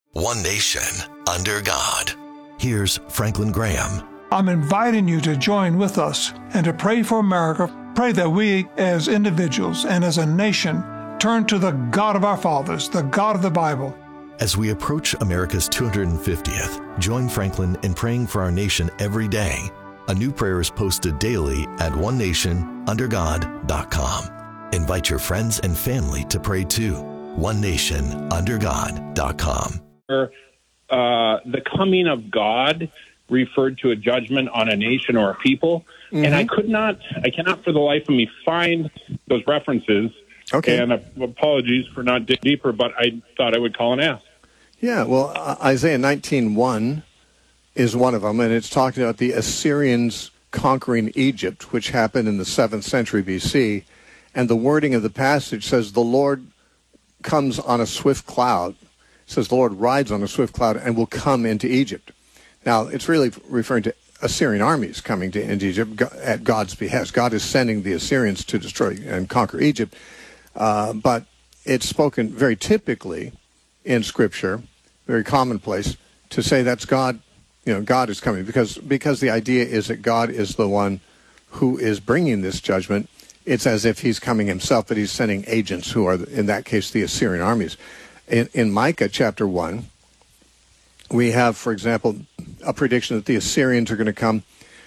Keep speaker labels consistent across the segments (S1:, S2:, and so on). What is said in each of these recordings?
S1: One nation, under God. Here's Franklin Graham.
S2: I'm inviting you to join with us and to pray for America. Pray that we as individuals and as a nation turn to the God of our fathers, the God of the Bible.
S1: As we approach America's 250th, join Franklin in praying for our nation every day. A new prayer is posted daily at onenationundergod.com. Invite your friends and family to pray too. onenationundergod.com.
S3: The coming of God referred to a judgment on a nation or a people, and I cannot for the life of me find those references.
S4: Okay.
S3: And apologies for not digging deeper, but I thought I would call and ask.
S4: Yeah, well, Isaiah 19:1 is one of them, and it's talking about the Assyrians conquering Egypt, which happened in the 7th century BC, and the wording of the passage says, the Lord comes on a swift cloud. It says the Lord rides on a swift cloud and will come into Egypt. Now, it's really referring to Assyrian armies coming into Egypt at God's behest. God is sending the Assyrians to destroy and conquer Egypt. But it's spoken very typically in Scripture, very commonplace, to say that's God. You know, God is coming because the idea is that God is the one who is bringing this judgment. It's as if he's coming himself, but he's sending agents who are, in that case, the Assyrian armies. In Micah chapter 1, we have, for example, a prediction that the Assyrians are going to come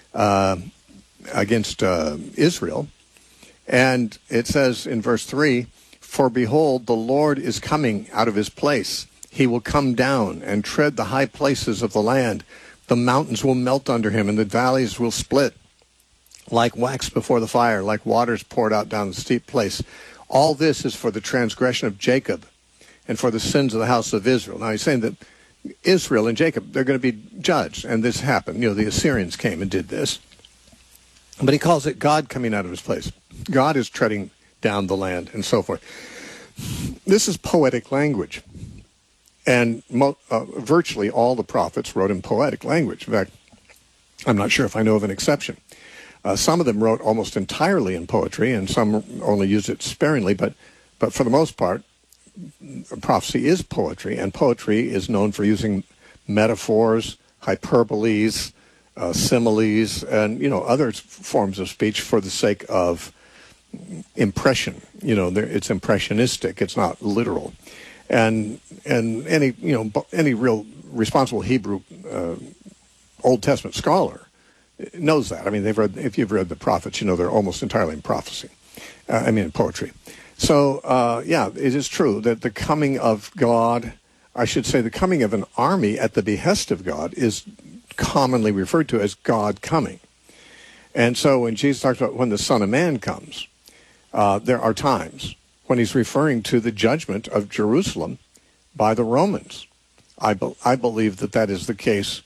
S4: against Israel. And it says in verse 3, "For behold, the Lord is coming out of his place. He will come down and tread the high places of the land. The mountains will melt under him, and the valleys will split like wax before the fire, like waters poured out down the steep place. All this is for the transgression of Jacob and for the sins of the house of Israel." Now he's saying that Israel and Jacob, they're going to be judged, and this happened. You know, the Assyrians came and did this. But he calls it God coming out of his place. God is treading down the land and so forth. This is poetic language. And virtually all the prophets wrote in poetic language. In fact, I'm not sure if I know of an exception. Some of them wrote almost entirely in poetry, and some only used it sparingly. But for the most part, prophecy is poetry, and poetry is known for using metaphors, hyperboles, similes, and other forms of speech for the sake of impression. It's impressionistic. It's not literal, and any real responsible Hebrew Old Testament scholar knows that. I mean, if you've read the prophets, they're almost entirely in prophecy. In poetry. So, it is true that the coming of God, I should say the coming of an army at the behest of God, is commonly referred to as God coming. And so when Jesus talks about when the Son of Man comes, there are times when he's referring to the judgment of Jerusalem by the Romans. I believe that is the case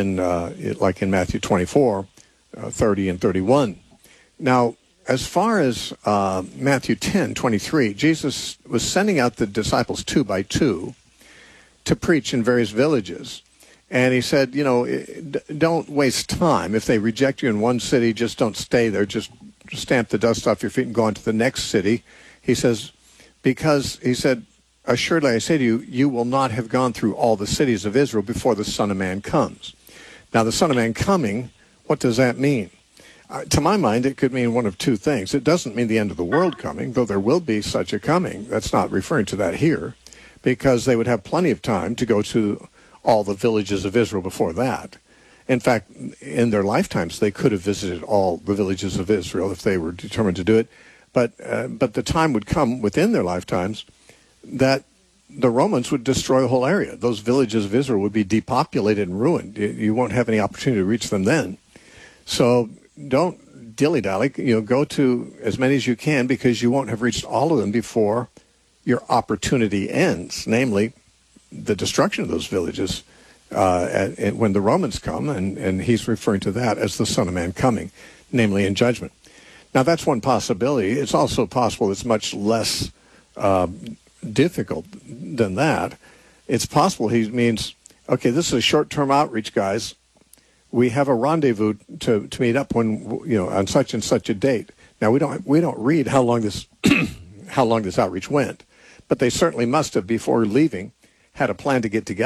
S4: like in Matthew 24, 30 and 31. Now, as far as Matthew 10:23, Jesus was sending out the disciples 2 by 2 to preach in various villages. And he said, don't waste time. If they reject you in one city, just don't stay there. Just stamp the dust off your feet and go on to the next city. He says, because he said, assuredly I say to you, you will not have gone through all the cities of Israel before the Son of Man comes. Now, the Son of Man coming, what does that mean? To my mind, it could mean one of two things. It doesn't mean the end of the world coming, though there will be such a coming. That's not referring to that here, because they would have plenty of time to go to all the villages of Israel before that. In fact, in their lifetimes, they could have visited all the villages of Israel if they were determined to do it. But the time would come within their lifetimes that the Romans would destroy the whole area. Those villages of Israel would be depopulated and ruined. You won't have any opportunity to reach them then. So don't dilly-dally. Go to as many as you can, because you won't have reached all of them before your opportunity ends, namely the destruction of those villages when the Romans come, and he's referring to that as the Son of Man coming, namely in judgment. Now, that's one possibility. It's also possible it's much less difficult than that. It's possible he means, okay, this is a short-term outreach, guys. We have a rendezvous to meet up when on such and such a date. Now we don't read how long this outreach went, but they certainly must have, before leaving, had a plan to get together.